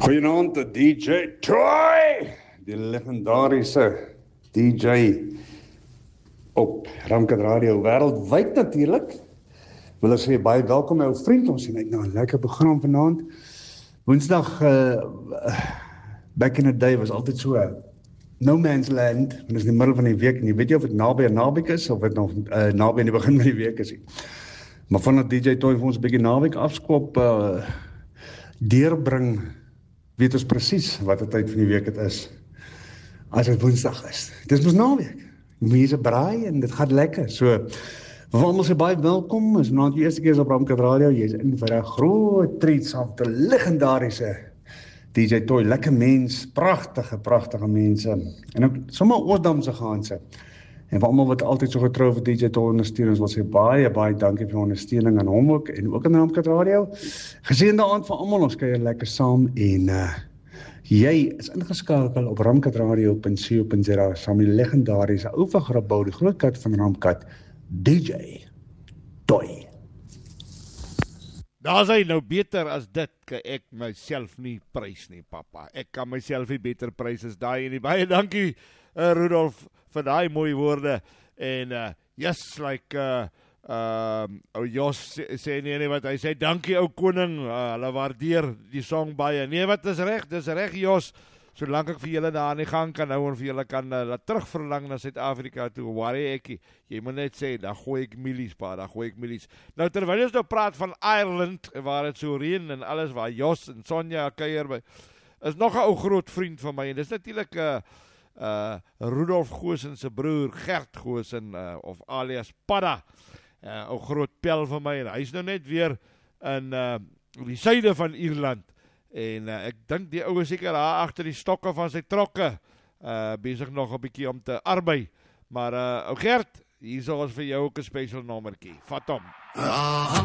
Goeienaand, DJ Toy, die legendarische DJ op Ramkat Radio, wêreldwyd natuurlik. Wil ek sê baie welkom my ou vriend, ons sien uit na 'n lekker program vanaand. Woensdag, back in the day was altyd so no man's land, en dis in die middel van die week, en jy weet jy of dit naby aan naweek is, of dit nog naby aan die begin van die week is. Maar vanaf DJ Toy vir ons 'n bietjie naweek afskop, deurbring, weet ons presies wat die tyd van die week het is, as dit woensdag is. Dis mos naweek, mense braai en dit gaan lekker, so, vir almal sê baie welkom, is nou die eerste keer op Ramkat Radio, jy is in vir 'n groot treat saam met 'n legendarische DJ Toy, lekker mens, pragtige mense, en ook sommer Oosdamse gaanse, en vir almal wat altyd so getrou vir DJ Toy ondersteun, ons wil sê baie dankie vir die ondersteuning aan hom ook, en ook aan Ramkat Radio, geseënde aand vir almal, ons kuier lekker saam, en jy is ingeskakel op ramkatradio.co.za, saam die legendarische ou van Grabouw, die groot kat van Ramkat, DJ Toy. Daar is hy nou beter as dit, kan ek myself nie prys nie, papa. Ek kan myself nie beter prys as daai nie. Baie dankie, Rudolf, vir daai mooi woorde. En, yes, like, ou Jos sê nie wat, hy sê, dankie ou koning, hulle waardeer die song baie. Nee, wat is reg, Jos. Solank ek vir julle daar aan die gang kan hou en vir julle kan laat terugverlang na Suid-Afrika toe, worry ek, jy moet net sê, daar gooi ek milies, pa, daar gooi ek milies. Nou, terwyl ons nou praat van Ireland, waar het so reën en alles, waar Jos en Sonja kuier by, is nog 'n ou groot vriend van my, en dis natuurlik Rudolf Goosen se broer, Gert Goosen, of alias Padda, ou groot pel van my, en hy is nou net weer in die suide van Ierland, en ek dink die ou is seker daar agter die stokke van sy trokke, besig nog 'n bietjie om te arbei, maar ou Gert, hier is ons vir jou ook 'n special nommertjie, vat hom.